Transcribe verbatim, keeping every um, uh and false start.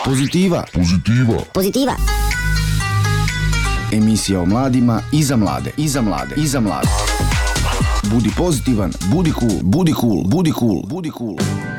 Pozitiva. Pozitiva. Pozitiva. Emisija o mladima i za mlade, i za mlade, i za mlade. Budi pozitivan, budi cool, budi cool, budi cool, budi cool.